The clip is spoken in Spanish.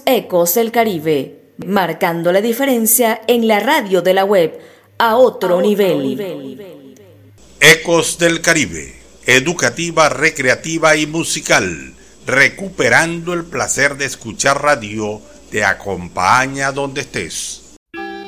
Ecos del Caribe, marcando la diferencia en la radio de la web a otro nivel. Ecos del Caribe, educativa, recreativa y musical, recuperando el placer de escuchar radio, te acompaña donde estés.